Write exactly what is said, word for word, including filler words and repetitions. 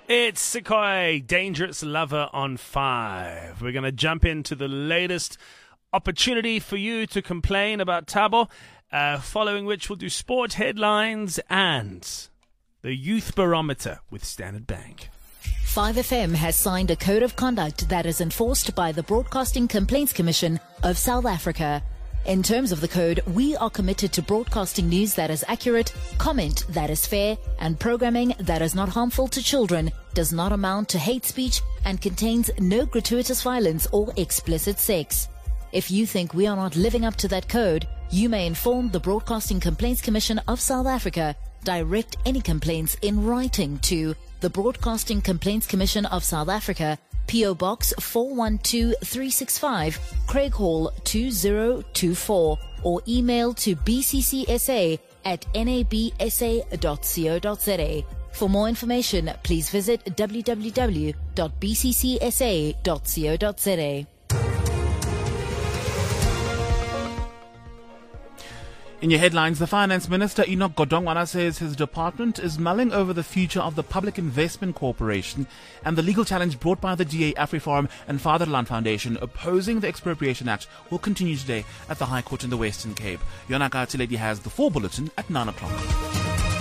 It's Sequoia, Dangerous Lover on five. We're going to jump into the latest opportunity for you to complain about Thabo, uh, following which we'll do sport headlines and the youth barometer with Standard Bank. five F M has signed a code of conduct that is enforced by the Broadcasting Complaints Commission of South Africa. In terms of the code, we are committed to broadcasting news that is accurate, comment that is fair, and programming that is not harmful to children, does not amount to hate speech, and contains no gratuitous violence or explicit sex. If you think we are not living up to that code, you may inform the Broadcasting Complaints Commission of South Africa. Direct any complaints in writing to the Broadcasting Complaints Commission of South Africa, P O Box four one two three six five, Craig Hall two zero two four, or email to b c c s a at n a b s a dot co dot z a. For more information, please visit w w w dot b c c s a dot co dot z a. In your headlines, the Finance Minister, Enoch Godongwana, says his department is mulling over the future of the Public Investment Corporation and the legal challenge brought by the D A, AfriForum and Fatherland Foundation opposing the Expropriation Act will continue today at the High Court in the Western Cape. Yonaka Tsiledi has the full bulletin at nine o'clock.